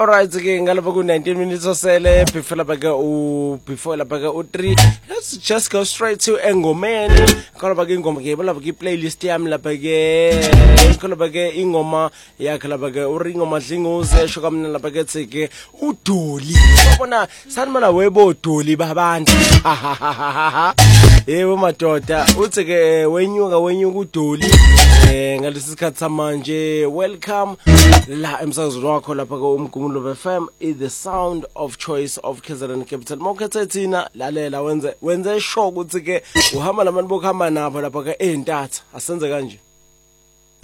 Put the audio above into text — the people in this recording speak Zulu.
Alright ke ngalapha ku 19 minutes osele before lapha ke u3. Let's just go straight to engomeni. Ngalapha ke ingoma ke lapha ke playlist yami lapha ke. Ngalapha ke ingoma yakhe lapha ke uRingo Madlingozi esho kamna lapha ke tsike uDoli. Ubona sanibona webo uDoli babantu. Yebo madoda uthi ke wenyuka uDoli. Ngalesi sikhathi samanje welcome la emsakazweni wakho lapha ku Umgumulo FM is the sound of choice of KZN Capital. Mokhethe thina lalela wenze sure ukuthi ke uhamba labantu bokuhamba nabo lapha ke eNtatha asenze kanje.